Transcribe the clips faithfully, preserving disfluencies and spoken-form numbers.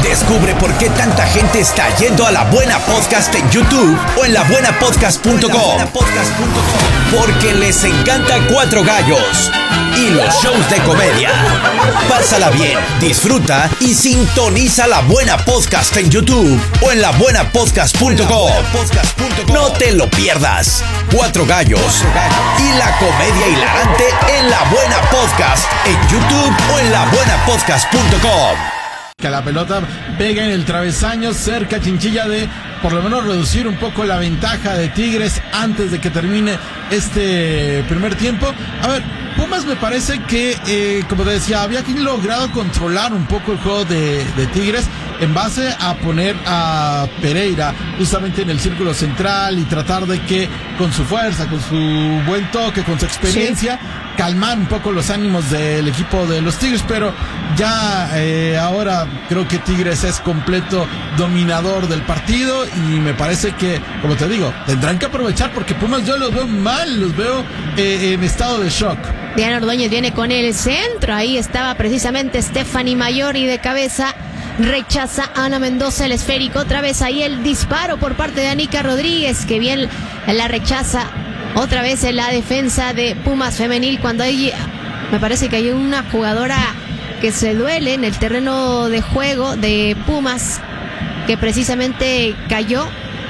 Descubre por qué tanta gente está yendo a La Buena Podcast en YouTube o en la buena podcast punto com. Porque les encanta Cuatro Gallos y los shows de comedia. Pásala bien, disfruta y sintoniza La Buena Podcast en YouTube o en la buena podcast punto com. No te lo pierdas. Cuatro Gallos y la comedia hilarante en La Buena Podcast en YouTube o en la buena podcast punto com. Que la pelota pega en el travesaño cerca Chinchilla de por lo menos reducir un poco la ventaja de Tigres antes de que termine este primer tiempo. A ver, Pumas me parece que, eh, como te decía, había logrado controlar un poco el juego de, de Tigres en base a poner a Pereira justamente en el círculo central y tratar de que con su fuerza, con su buen toque, con su experiencia, sí, calmar un poco los ánimos del equipo de los Tigres, pero ya eh, ahora creo que Tigres es completo dominador del partido y me parece que, como te digo, tendrán que aprovechar porque Pumas yo los veo mal, los veo eh, en estado de shock. Diana Ordóñez viene con el centro, ahí estaba precisamente Stephanie Mayori de cabeza, rechaza Ana Mendoza el esférico, otra vez ahí el disparo por parte de Anica Rodríguez, que bien la rechaza, otra vez en la defensa de Pumas femenil, cuando hay, me parece que hay una jugadora que se duele en el terreno de juego de Pumas, que precisamente cayó,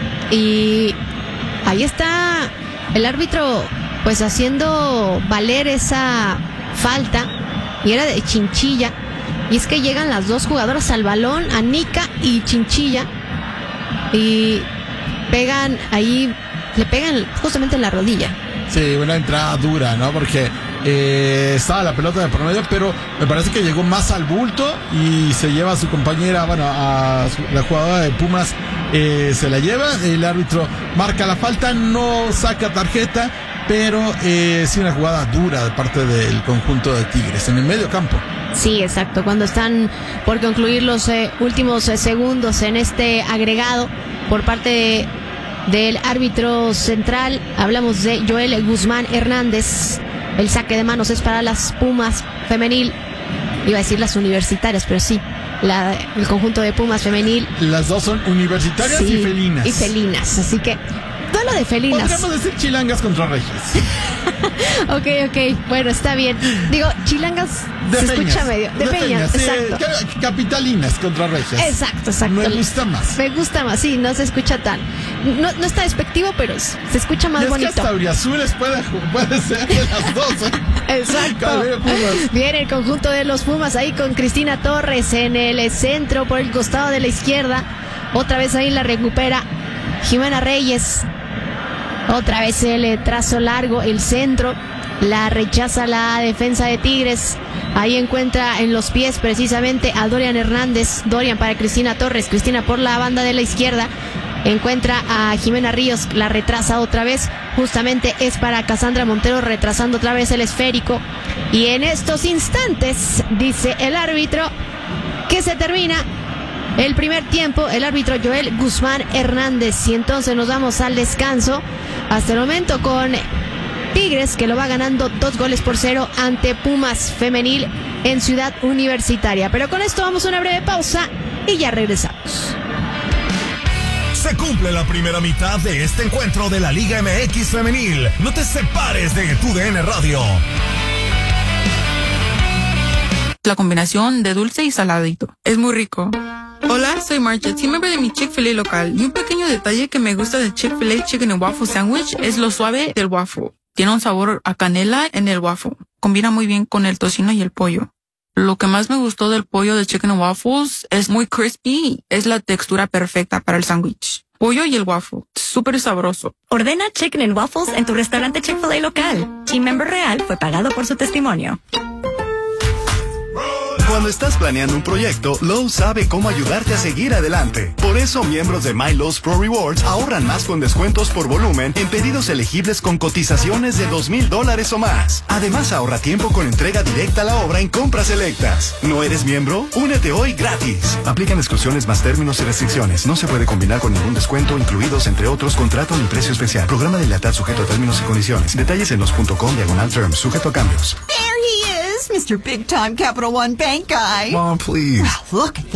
y ahí está el árbitro pues haciendo valer esa falta, y era de Chinchilla, y es que llegan las dos jugadoras al balón, Anica y Chinchilla, y pegan ahí, le pegan justamente en la rodilla. Sí, una entrada dura, ¿no? Porque eh, estaba la pelota de por medio, pero me parece que llegó más al bulto y se lleva a su compañera, bueno, a su, la jugadora de Pumas, eh, se la lleva, el árbitro marca la falta, no saca tarjeta, pero eh, sí una jugada dura de parte del conjunto de Tigres en el medio campo. Sí, exacto, cuando están por concluir los eh, últimos eh, segundos en este agregado por parte de, del árbitro central, hablamos de Joel Guzmán Hernández. El saque de manos es para las Pumas femenil, iba a decir las universitarias, pero sí, la, el conjunto de Pumas femenil. Las dos son universitarias, sí, y felinas. Y felinas, así que duelo de felinas. Podríamos decir chilangas contra regias. Ok, ok, bueno, está bien. Digo, chilangas de se peñas, escucha medio. De, de peñas, peñas, exacto. Sí, capitalinas contra regias. Exacto, exacto. Me gusta más. Me gusta más, sí, no se escucha tan. No, no está despectivo, pero se escucha más y es bonito. Que hasta Auriazules puede, puede ser de las dos, ¿eh? Exacto. Viene el conjunto de los Pumas ahí con Cristina Torres en el centro por el costado de la izquierda. Otra vez ahí la recupera Jimena Reyes. Otra vez el trazo largo, el centro, la rechaza la defensa de Tigres. Ahí encuentra en los pies precisamente a Dorian Hernández. Dorian para Cristina Torres. Cristina por la banda de la izquierda. Encuentra a Jimena Ríos, la retrasa otra vez. Justamente es para Cassandra Montero, retrasando otra vez el esférico. Y en estos instantes, dice el árbitro, que se termina el primer tiempo, el árbitro Joel Guzmán Hernández. Y entonces nos vamos al descanso. Hasta el momento con Tigres, que lo va ganando dos goles por cero ante Pumas femenil en Ciudad Universitaria. Pero con esto vamos a una breve pausa y ya regresamos. Se cumple la primera mitad de este encuentro de la Liga M X femenil. No te separes de tu D N Radio. La combinación de dulce y saladito es muy rico. Hola, soy Marcha, team member de mi Chick-fil-A local. Y un pequeño detalle que me gusta de Chick-fil-A Chicken and Waffle Sandwich es lo suave del waffle. Tiene un sabor a canela en el waffle. Combina muy bien con el tocino y el pollo. Lo que más me gustó del pollo de Chicken and Waffles es muy crispy. Es la textura perfecta para el sándwich. Pollo y el waffle. Súper sabroso. Ordena Chicken and Waffles en tu restaurante Chick-fil-A local. Team member real fue pagado por su testimonio. Cuando estás planeando un proyecto, Lowe's sabe cómo ayudarte a seguir adelante. Por eso, miembros de My Lowe's Pro Rewards ahorran más con descuentos por volumen en pedidos elegibles con cotizaciones de dos mil dólares o más. Además, ahorra tiempo con entrega directa a la obra en compras selectas. ¿No eres miembro? Únete hoy gratis. Aplican exclusiones más términos y restricciones. No se puede combinar con ningún descuento, incluidos, entre otros, contrato ni precio especial. Programa de lealtad sujeto a términos y condiciones. Detalles en los punto com diagonal terms, sujeto a cambios. There he is, Mister Big Time Capital One Bank guy. Mom, please. Well, look at